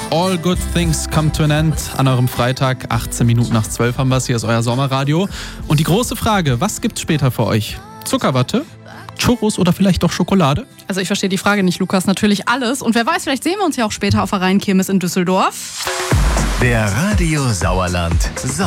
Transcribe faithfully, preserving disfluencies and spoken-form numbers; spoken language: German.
All Good Things Come to an End an eurem Freitag. achtzehn Minuten nach zwölf haben wir es. Hier ist euer Sommerradio. Und die große Frage, was gibt's später für euch? Zuckerwatte? Churros oder vielleicht doch Schokolade? Also ich verstehe die Frage nicht, Lukas. Natürlich alles. Und wer weiß, vielleicht sehen wir uns ja auch später auf der Rheinkirmes in Düsseldorf. Der Radio Sauerland